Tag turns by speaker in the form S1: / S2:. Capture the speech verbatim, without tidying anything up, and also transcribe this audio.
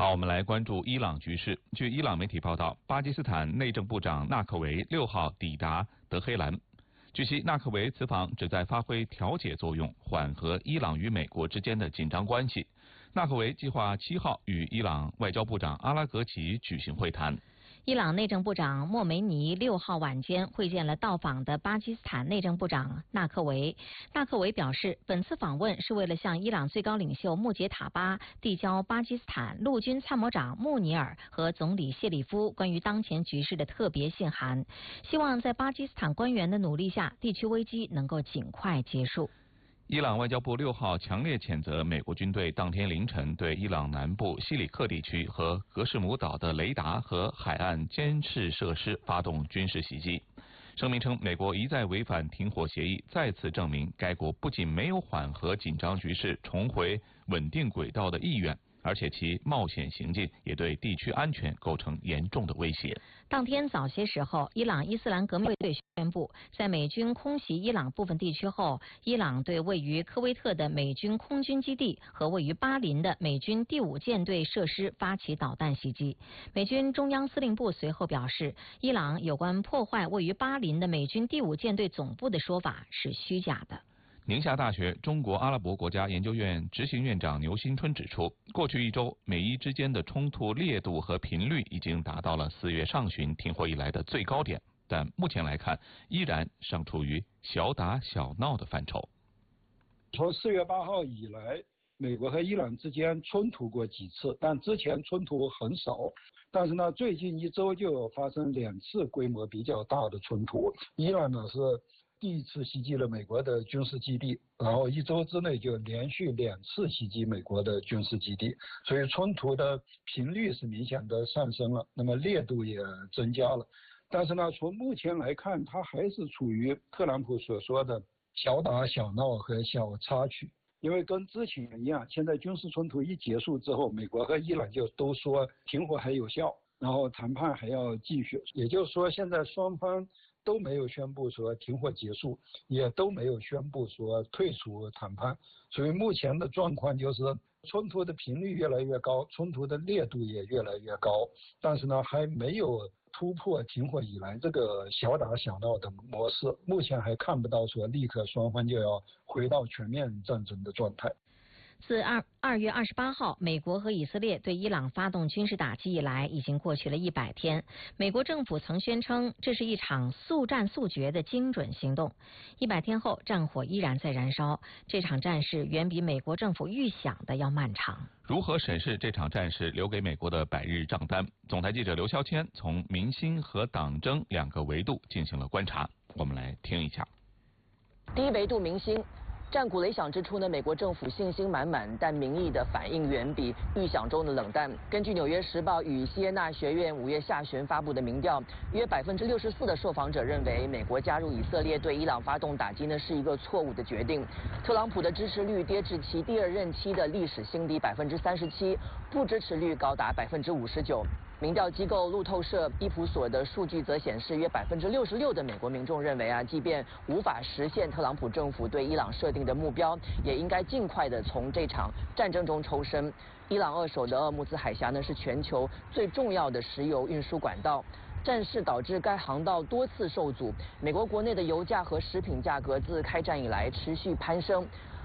S1: 好，我们来关注伊朗局势。据伊朗媒体报道，巴基斯坦内政部长纳克维六号抵达德黑兰。据悉，纳克维此访旨在发挥调解作用，缓和伊朗与美国之间的紧张关系。纳克维计划七号与伊朗外交部长阿拉格齐举行会谈。
S2: 伊朗内政部长莫梅尼六号晚间会见了到访的巴基斯坦内政部长纳克维。纳克维表示，本次访问是为了向伊朗最高领袖穆杰塔巴递交巴基斯坦陆军参谋长穆尼尔和总理谢里夫关于当前局势的特别信函，希望在巴基斯坦官员的努力下，地区危机能够尽快结束。
S1: 伊朗外交部六号强烈谴责美国军队当天凌晨对伊朗南部西里克地区和格什姆岛的雷达和海岸监视设施发动军事袭击。声明称，美国一再违反停火协议，再次证明该国不仅没有缓和紧张局势、重回稳定轨道的意愿，而且其冒险行径也对地区安全构成严重的威胁。
S2: 当天早些时候，伊朗伊斯兰革命队宣布，在美军空袭伊朗部分地区后，伊朗对位于科威特的美军空军基地和位于巴林的美军第五舰队设施发起导弹袭击。美军中央司令部随后表示，伊朗有关破坏位于巴林的美军第五舰队总部的说法是虚假的。
S1: 宁夏大学中国阿拉伯国家研究院执行院长牛新春指出，过去一周美伊之间的冲突烈度和频率已经达到了四月上旬停火以来的最高点，但目前来看依然尚处于小打小闹的范畴。
S3: 从四月八号以来，美国和伊朗之间冲突过几次，但之前冲突很少。但是呢，最近一周就发生两次规模比较大的冲突。伊朗呢是第一次袭击了美国的军事基地，然后一周之内就连续两次袭击美国的军事基地，所以冲突的频率是明显的上升了，那么烈度也增加了。但是呢，从目前来看，它还是处于特朗普所说的小打小闹和小插曲。因为跟之前一样，现在军事冲突一结束之后，美国和伊朗就都说停火还有效，然后谈判还要继续，也就是说现在双方都没有宣布说停火结束，也都没有宣布说退出谈判，所以目前的状况就是冲突的频率越来越高，冲突的烈度也越来越高，但是呢还没有突破停火以来这个小打小闹的模式，目前还看不到说立刻双方就要回到全面战争的状态。
S2: 自二二月二十八号，美国和以色列对伊朗发动军事打击以来，已经过去了一百天。美国政府曾宣称这是一场速战速决的精准行动。一百天后，战火依然在燃烧。这场战事远比美国政府预想的要漫长。
S1: 如何审视这场战事留给美国的百日账单？总台记者刘肖谦从民心和党争两个维度进行了观察，我们来听一下。
S4: 第一维度民心。战鼓擂响之初呢，美国政府信心满满，但民意的反应远比预想中的冷淡。根据《纽约时报》与西耶纳学院五月下旬发布的民调，约百分之六十四的受访者认为，美国加入以色列对伊朗发动打击呢是一个错误的决定。特朗普的支持率跌至其第二任期的历史新低百分之三十七，不支持率高达百分之五十九。民调机构路透社伊普所的数据则显示，约百分之六十六的美国民众认为啊，即便无法实现特朗普政府对伊朗设定的目标，也应该尽快的从这场战争中抽身。伊朗扼守的鄂木兹海峡呢，是全球最重要的石油运输管道。战事导致该航道多次受阻，美国国内的油价和食品价格自开战以来持续攀升。